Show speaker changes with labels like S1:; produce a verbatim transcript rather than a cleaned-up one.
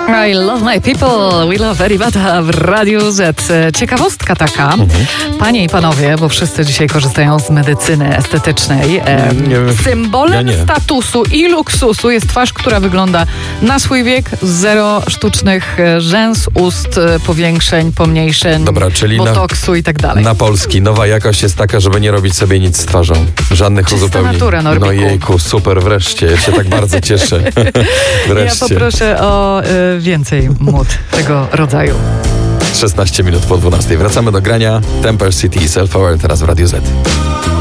S1: I love my people, we love Eddie Bata w Radiu Z. Ciekawostka taka, mhm. Panie i panowie, bo wszyscy dzisiaj korzystają z medycyny estetycznej. E,
S2: nie,
S1: symbolem
S2: ja
S1: statusu i luksusu jest twarz, która wygląda na swój wiek, zero sztucznych rzęs, ust, powiększeń, pomniejszeń,
S2: Dobra, czyli
S1: botoksu
S2: na,
S1: i tak dalej.
S2: Na polski nowa jakość jest taka, żeby nie robić sobie nic z twarzą. Żadnych
S1: Czysta
S2: uzupełnień.
S1: natura, Norbiku.
S2: No jejku, super, wreszcie. Ja się tak bardzo cieszę. Wreszcie.
S1: Ja poproszę o y, więcej mód tego rodzaju.
S2: szesnaście minut po dwunastej. Wracamy do grania. Temper City, Self Hour teraz w Radiu Z.